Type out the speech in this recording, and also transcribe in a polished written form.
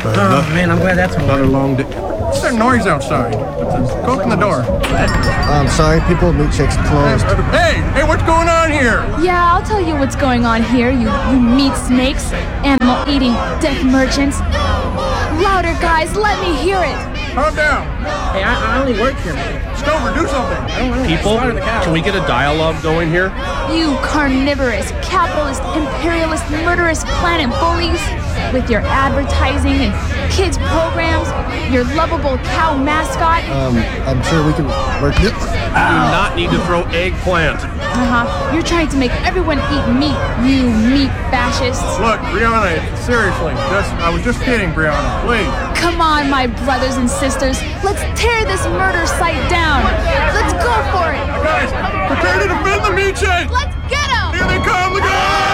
Oh, man, I'm glad that's over. Another long day. What's that noise outside? Go open the door. I'm sorry, people, milkshake's closed. Hey, what's going on here? Yeah, I'll tell you what's going on here, you meat snakes, animal-eating death merchants. Louder, guys, let me hear it. Calm down. Hey, I only work here, man. Stover, do something. I don't know. People, can we get a dialogue going here? You carnivorous, capitalist, imperialist, murderous planet bullies. With your advertising and kids programs, your lovable cow mascot. I'm sure we can work it. You do not need to throw eggplant. You're trying to make everyone eat meat, you meat fascists. Look, Brianna, seriously, I was just kidding, Brianna, please. Come on, my brothers and sisters. Let's tear this murder site down. Let's go for it. Guys, prepare to defend the meat shake. Let's get 'em. Here they come, the guys!